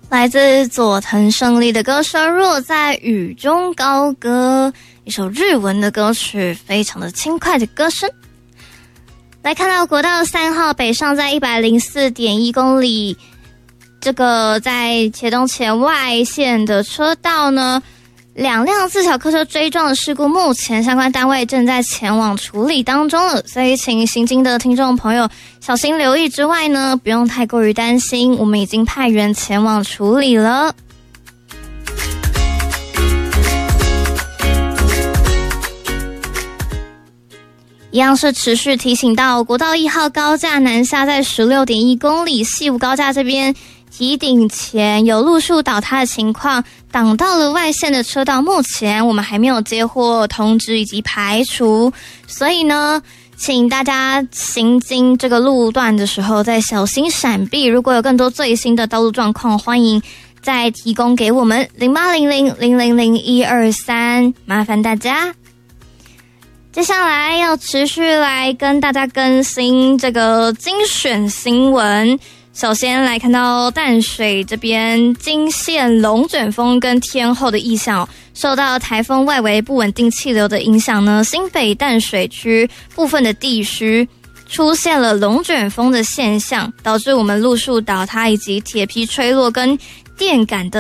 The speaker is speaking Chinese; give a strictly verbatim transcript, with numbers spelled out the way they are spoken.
来自佐藤胜利的歌声若在雨中高歌，一首日文的歌曲，非常的轻快的歌声。来看到国道三号北上在 一百零四点一 公里，这个在茄东前外线的车道呢，两辆自小客车追撞的事故，目前相关单位正在前往处理当中了，所以请行经的听众朋友小心留意之外呢，不用太过于担心，我们已经派员前往处理了。一样是持续提醒到国道一号高架南下在 十六点一 公里，西武高架这边堤顶前有路树倒塌的情况，挡到了外线的车道，目前我们还没有接获通知以及排除，所以呢请大家行经这个路段的时候再小心闪避，如果有更多最新的道路状况，欢迎再提供给我们零八零零零零零一二三，麻烦大家。接下来要持续来跟大家更新这个精选新闻。首先来看到淡水这边金线龙卷风跟天候的异象，受到台风外围不稳定气流的影响呢，新北淡水区部分的地区出现了龙卷风的现象，导致我们路树倒塌以及铁皮吹落跟电杆的